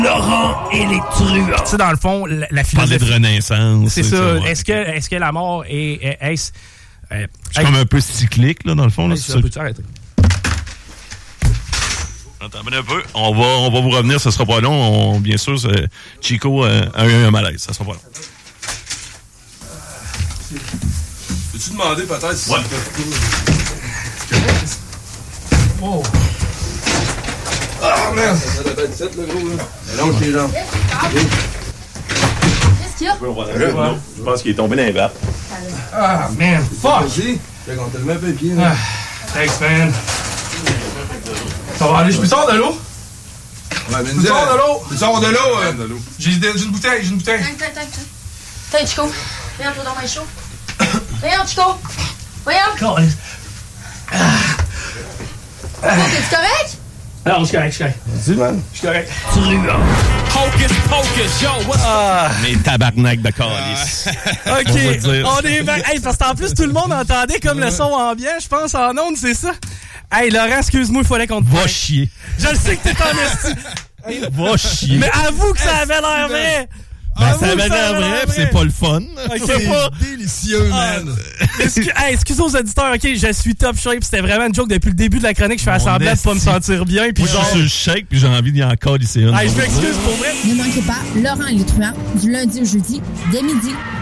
Laurent et les truands. Tu sais, dans le fond, la philosophie... Parler de renaissance. C'est ça. Ouais. Est-ce que la mort est-ce... c'est comme un peu cyclique, là, dans le fond. Là, ça peut-tu arrêter? Attends un peu. On va vous revenir, ça sera pas long. Bien sûr, Chico a eu un malaise. Ça sera pas long. Peux-tu demander peut-être si... Ouais. Oh! Ah, merde! Ça doit être 7, le gros, là. Longe tes jambes. Qu'est-ce qu'il y a? Je pense qu'il est tombé dans les verres. Ah, man, fuck! Vas-y. Fait qu'on te le met un peu les pieds, Ah, là. thanks, man. Ça va aller, je peux sortir de l'eau? Ouais, mais Tu sors de l'eau? Tu sors de l'eau, J'ai une bouteille, Tiens, Chico. Viens, toi dans mes chaud. Viens, Chico. Voyons. T'es-tu correct? Non, je suis correct. Vas-y, man. Je suis correct. Hocus, yo, what's up? Les tabarnak de calice. OK, on est back. Hey, parce qu'en plus, tout le monde entendait comme le son ambiant, je pense, en ondes, c'est ça? Hey, Laurent, excuse-moi, il fallait qu'on te Va prenne. chier. Je le sais que t'es en esti. Va chier. Mais avoue que ça avait l'air vrai. Ben, ça avait l'air vrai, pis c'est pas le fun. C'est pas délicieux, man. Hey, excusez aux auditeurs, OK, je suis top shape. C'était vraiment une joke depuis le début de la chronique. Je fais semblant de pas me sentir bien. Puis Moi, je suis sur le shake, puis j'ai envie d'y encore lycée une. Hey, je m'excuse pour vrai. Ne manquez pas Laurent et les truands du lundi au jeudi dès midi